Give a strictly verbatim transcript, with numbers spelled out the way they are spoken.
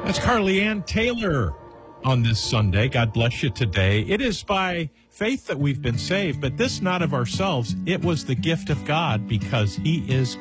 That's Carly Ann Taylor on this Sunday. God bless you today. It is by faith that we've been saved, but this not of ourselves. It was the gift of God because he is